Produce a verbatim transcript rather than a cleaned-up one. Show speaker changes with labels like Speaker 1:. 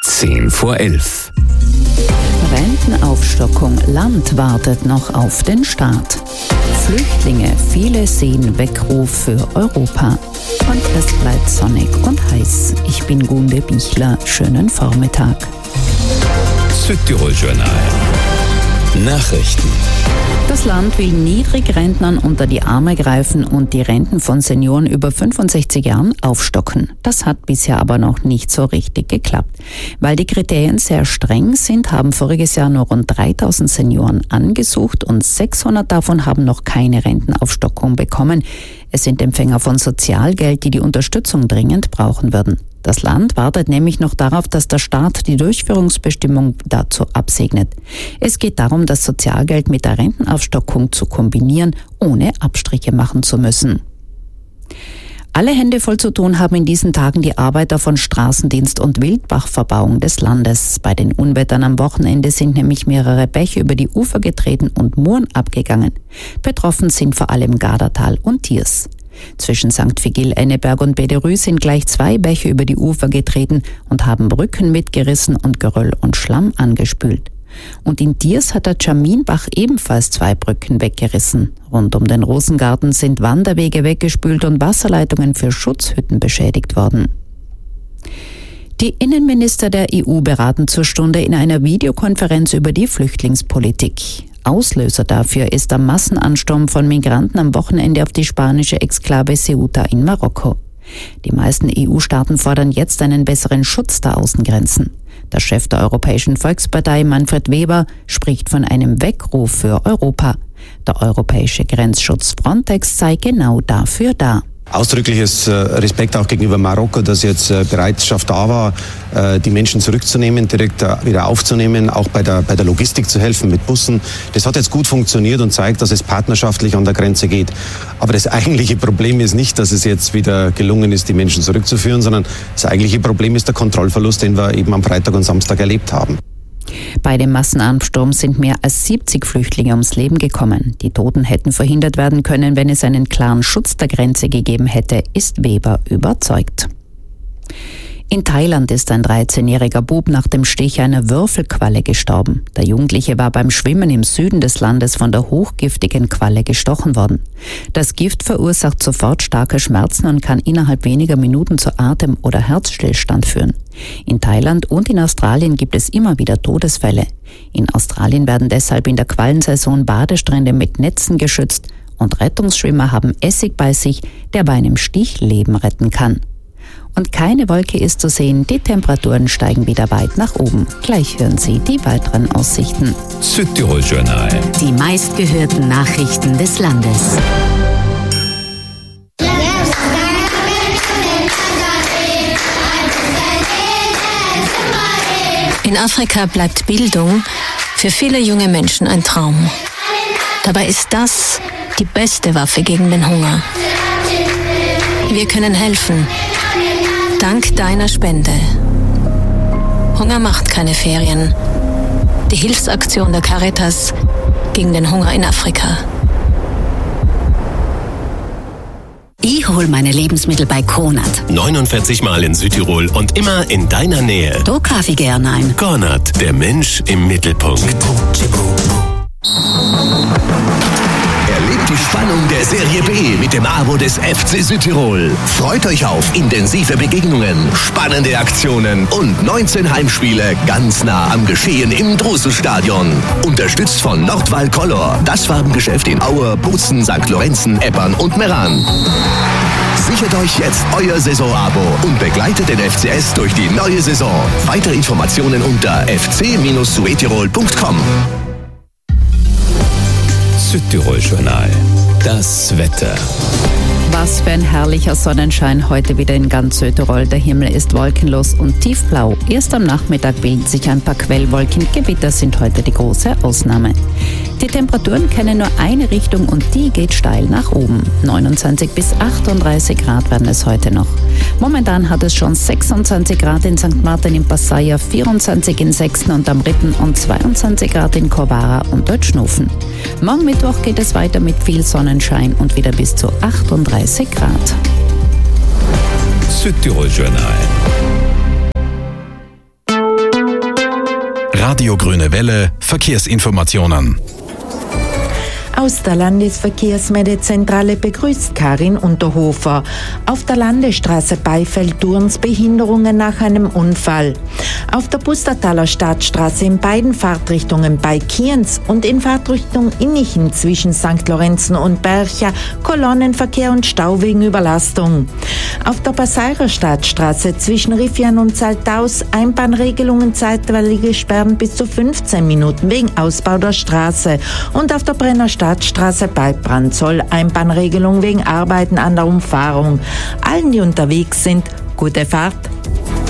Speaker 1: Zehn vor elf.
Speaker 2: Rentenaufstockung. Land wartet noch auf den Staat. Flüchtlinge, viele sehen Weckruf für Europa. Und es bleibt sonnig und heiß. Ich bin Gunde Bichler. Schönen Vormittag.
Speaker 1: Südtirol-Journal. Nachrichten.
Speaker 2: Das Land will Niedrigrentnern unter die Arme greifen und die Renten von Senioren über fünfundsechzig Jahren aufstocken. Das hat bisher aber noch nicht so richtig geklappt. Weil die Kriterien sehr streng sind, haben voriges Jahr nur rund dreitausend Senioren angesucht und sechshundert davon haben noch keine Rentenaufstockung bekommen. Es sind Empfänger von Sozialgeld, die die Unterstützung dringend brauchen würden. Das Land wartet nämlich noch darauf, dass der Staat die Durchführungsbestimmung dazu absegnet. Es geht darum, das Sozialgeld mit der Rentenaufstockung zu kombinieren, ohne Abstriche machen zu müssen. Alle Hände voll zu tun haben in diesen Tagen die Arbeiter von Straßendienst und Wildbachverbauung des Landes. Bei den Unwettern am Wochenende sind nämlich mehrere Bäche über die Ufer getreten und Muren abgegangen. Betroffen sind vor allem Gardatal und Tiers. Zwischen Sankt Vigil, Enneberg und Bederü sind gleich zwei Bäche über die Ufer getreten und haben Brücken mitgerissen und Geröll und Schlamm angespült. Und in Diers hat der Tschaminbach ebenfalls zwei Brücken weggerissen. Rund um den Rosengarten sind Wanderwege weggespült und Wasserleitungen für Schutzhütten beschädigt worden. Die Innenminister der E U beraten zur Stunde in einer Videokonferenz über die Flüchtlingspolitik. Auslöser dafür ist der Massenansturm von Migranten am Wochenende auf die spanische Exklave Ceuta in Marokko. Die meisten E U-Staaten fordern jetzt einen besseren Schutz der Außengrenzen. Der Chef der Europäischen Volkspartei, Manfred Weber, spricht von einem Weckruf für Europa. Der europäische Grenzschutz Frontex sei genau dafür da.
Speaker 3: Ausdrückliches Respekt auch gegenüber Marokko, dass jetzt Bereitschaft da war, die Menschen zurückzunehmen, direkt wieder aufzunehmen, auch bei der, bei der Logistik zu helfen mit Bussen. Das hat jetzt gut funktioniert und zeigt, dass es partnerschaftlich an der Grenze geht. Aber das eigentliche Problem ist nicht, dass es jetzt wieder gelungen ist, die Menschen zurückzuführen, sondern das eigentliche Problem ist der Kontrollverlust, den wir eben am Freitag und Samstag erlebt haben.
Speaker 2: Bei dem Massenansturm sind mehr als siebzig Flüchtlinge ums Leben gekommen. Die Toten hätten verhindert werden können, wenn es einen klaren Schutz der Grenze gegeben hätte, ist Weber überzeugt. In Thailand ist ein dreizehnjähriger Bub nach dem Stich einer Würfelqualle gestorben. Der Jugendliche war beim Schwimmen im Süden des Landes von der hochgiftigen Qualle gestochen worden. Das Gift verursacht sofort starke Schmerzen und kann innerhalb weniger Minuten zu Atem- oder Herzstillstand führen. In Thailand und in Australien gibt es immer wieder Todesfälle. In Australien werden deshalb in der Quallensaison Badestrände mit Netzen geschützt und Rettungsschwimmer haben Essig bei sich, der bei einem Stich Leben retten kann. Und keine Wolke ist zu sehen, die Temperaturen steigen wieder weit nach oben. Gleich hören Sie die weiteren Aussichten.
Speaker 1: Südtirol-Journal.
Speaker 4: Die meistgehörten Nachrichten des Landes.
Speaker 5: In Afrika bleibt Bildung für viele junge Menschen ein Traum. Dabei ist das die beste Waffe gegen den Hunger. Wir können helfen. Dank deiner Spende. Hunger macht keine Ferien. Die Hilfsaktion der Caritas gegen den Hunger in Afrika.
Speaker 4: Ich hol meine Lebensmittel bei Cornat.
Speaker 6: neunundvierzig Mal in Südtirol und immer in deiner Nähe.
Speaker 4: Da kaufe ich gern ein.
Speaker 6: Cornat, der Mensch im Mittelpunkt. Erlebt die Spannung der Serie B mit dem Abo des F C Südtirol. Freut euch auf intensive Begegnungen, spannende Aktionen und neunzehn Heimspiele ganz nah am Geschehen im Drusus-Stadion. Unterstützt von Nordwall Color, das Farbengeschäft in Aue, Bozen, Sankt Lorenzen, Eppern und Meran. Sichert euch jetzt euer Saisonabo und begleitet den F C S durch die neue Saison. Weitere Informationen unter f c Bindestrich suetirol punkt com.
Speaker 1: Südtirol-Journal. Das Wetter.
Speaker 2: Was für ein herrlicher Sonnenschein heute wieder in ganz Südtirol. Der Himmel ist wolkenlos und tiefblau. Erst am Nachmittag bilden sich ein paar Quellwolken. Gewitter sind heute die große Ausnahme. Die Temperaturen kennen nur eine Richtung und die geht steil nach oben. neunundzwanzig bis achtunddreißig Grad werden es heute noch. Momentan hat es schon sechsundzwanzig Grad in Sankt Martin im Passaia, vierundzwanzig in Sexten und am Ritten und zweiundzwanzig Grad in Corvara und Deutschnufen. Morgen Mittwoch geht es weiter mit viel Sonnenschein und wieder bis zu achtunddreißig Grad.
Speaker 1: Südtirol-Journal.
Speaker 7: Radio Grüne Welle Verkehrsinformationen.
Speaker 8: Aus der Landesverkehrsmeldezentrale begrüßt Karin Unterhofer. Auf der Landesstraße Beifeld-Durns Behinderungen nach einem Unfall. Auf der Pustertaler Stadtstraße in beiden Fahrtrichtungen bei Kienz und in Fahrtrichtung Innichen zwischen Sankt Lorenzen und Bercha Kolonnenverkehr und Stau wegen Überlastung. Auf der Passairer Stadtstraße zwischen Riffian und Saltaus Einbahnregelungen, zeitweilige Sperren bis zu fünfzehn Minuten wegen Ausbau der Straße. Und auf der Brenner Stadtstraße bei Brandzoll Einbahnregelung wegen Arbeiten an der Umfahrung. Allen, die unterwegs sind, gute Fahrt.